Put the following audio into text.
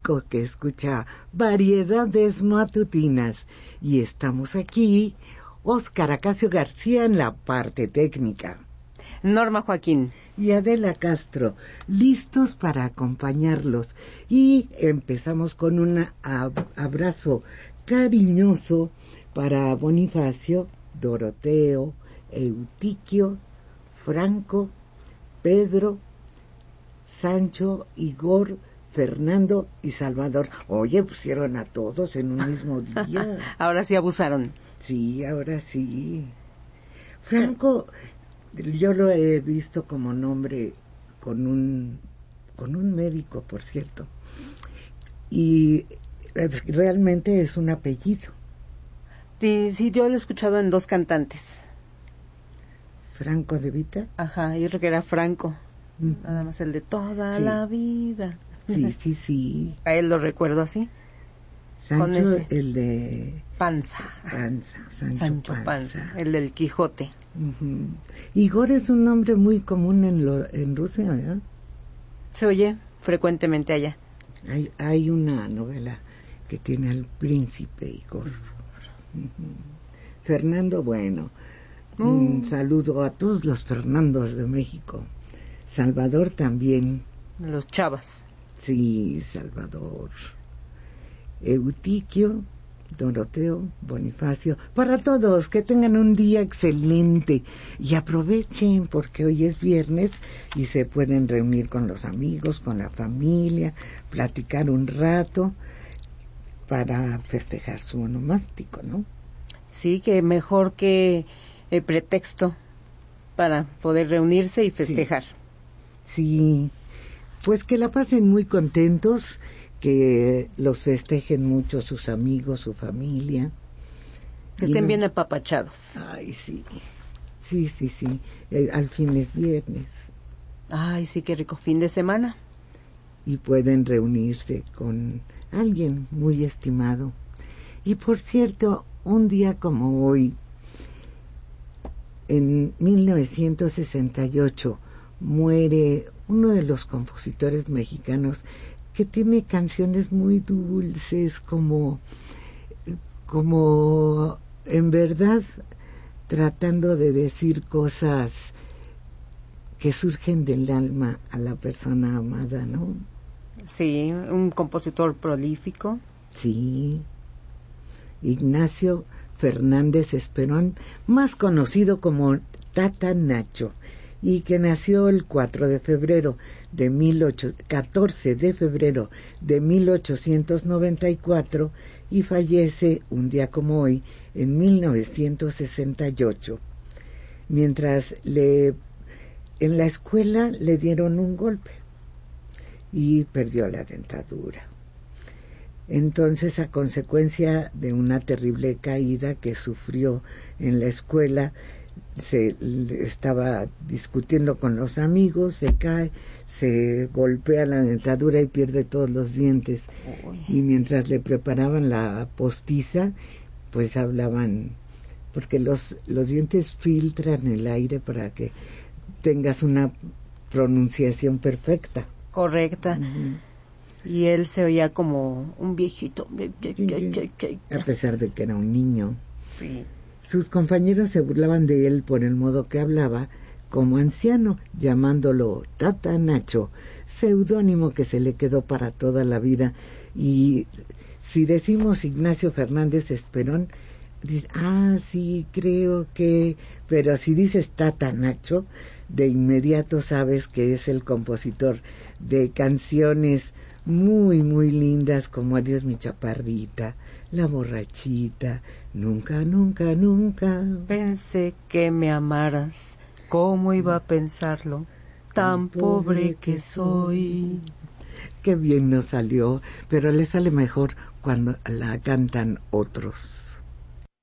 público que escucha Variedades Matutinas. Y estamos aquí, Óscar Acacio García en la parte técnica. Norma Joaquín. Y Adela Castro, listos para acompañarlos. Y empezamos con un abrazo cariñoso para Bonifacio, Doroteo, Eutiquio, Franco, Pedro, Sancho, Igor, Fernando y Salvador. Oye, pusieron a todos en un mismo día. Ahora sí abusaron. Sí, ahora sí. Franco, yo lo he visto como nombre con un médico, por cierto. Y realmente es un apellido. Sí, yo lo he escuchado en dos cantantes. Franco de Vita. Ajá, yo creo que era Franco. Nada más el de toda la vida. Sí. A él lo recuerdo así. Sancho, el de... Panza. Sancho Panza. El del Quijote. Uh-huh. Igor es un nombre muy común en Rusia, ¿verdad? Se oye frecuentemente allá. Hay una novela que tiene al príncipe Igor. Uh-huh. Fernando, bueno, un saludo a todos los Fernandos de México. Salvador también. Los Chavas. Sí, Salvador. Eutiquio, Doroteo, Bonifacio, para todos, que tengan un día excelente y aprovechen porque hoy es viernes y se pueden reunir con los amigos, con la familia, platicar un rato para festejar su onomástico, ¿no? Sí, que mejor que pretexto para poder reunirse y festejar. Sí, pues que la pasen muy contentos, que los festejen mucho sus amigos, su familia. Que estén bien apapachados. Ay, sí. Al fin es viernes. Ay, sí, qué rico. Fin de semana. Y pueden reunirse con alguien muy estimado. Y por cierto, un día como hoy, en 1968, muere uno de los compositores mexicanos que tiene canciones muy dulces, como en verdad tratando de decir cosas que surgen del alma a la persona amada, ¿no? Sí, un compositor prolífico. Sí, Ignacio Fernández Esperón, más conocido como Tata Nacho, y que nació el 14 de febrero de 1894 y fallece un día como hoy en 1968. Mientras en la escuela le dieron un golpe y perdió la dentadura. Entonces, a consecuencia de una terrible caída que sufrió en la escuela, se estaba discutiendo con los amigos, se cae, se golpea la dentadura y pierde todos los dientes. Y mientras le preparaban la postiza, pues hablaban, porque los dientes filtran el aire para que tengas una pronunciación perfecta. Correcta. Uh-huh. Y él se oía como un viejito. A pesar de que era un niño. Sí. Sus compañeros se burlaban de él por el modo que hablaba, como anciano, llamándolo Tata Nacho, seudónimo que se le quedó para toda la vida. Y si decimos Ignacio Fernández Esperón, dice, sí, creo que... Pero si dices Tata Nacho, de inmediato sabes que es el compositor de canciones muy, muy lindas como Adiós mi chaparrita, La borrachita, Nunca, nunca, nunca. Pensé que me amaras, ¿cómo iba a pensarlo? Tan pobre que soy. Qué bien nos salió, pero le sale mejor cuando la cantan otros.